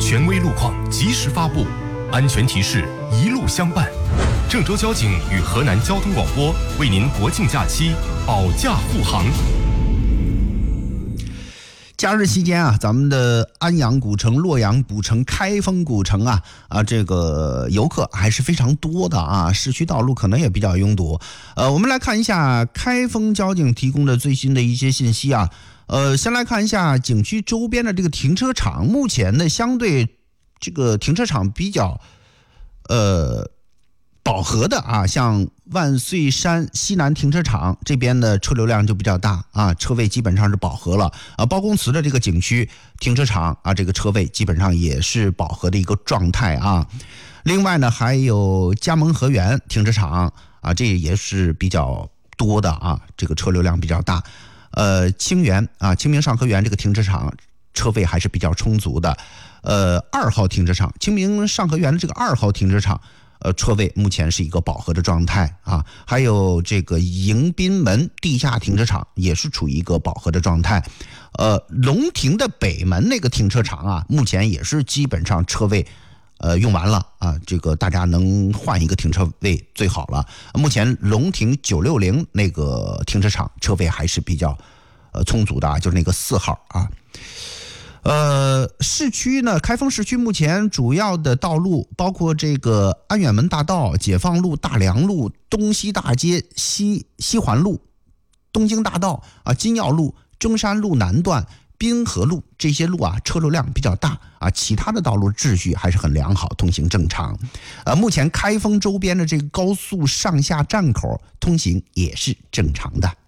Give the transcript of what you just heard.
权威路况及时发布，安全提示一路相伴。郑州交警与河南交通广播为您国庆假期保驾护航。 假日期间啊，咱们的安阳古城、洛阳古城、开封古城这个游客还是非常多的啊，市区道路可能也比较拥堵。我们来看一下开封交警提供的最新的一些信息啊。先来看一下景区周边的这个停车场，目前呢相对这个停车场比较饱和的啊，像万岁山西南停车场这边的车流量就比较大啊，车位基本上是饱和了啊。包公祠的这个景区停车场啊，这个车位基本上也是饱和的一个状态啊。另外呢，还有加盟河源停车场啊，这也是比较多的啊，这个车流量比较大。清源啊，清明上河源这个停车场车位还是比较充足的。2号停车场，清明上河源的这个2号停车场。车位目前是一个饱和的状态啊，还有这个迎宾门地下停车场也是处于一个饱和的状态。龙亭的北门那个停车场啊，目前也是基本上车位用完了啊，这个大家能换一个停车位最好了。目前龙亭960那个停车场车位还是比较充足的啊，就是那个4号啊。市区呢，开封市区目前主要的道路包括这个安远门大道、解放路、大梁路、东西大街、西环路、东京大道啊、金耀路、中山路南段、滨河路这些路啊，车流量比较大啊，其他的道路秩序还是很良好，通行正常。目前开封周边的这个高速上下站口通行也是正常的。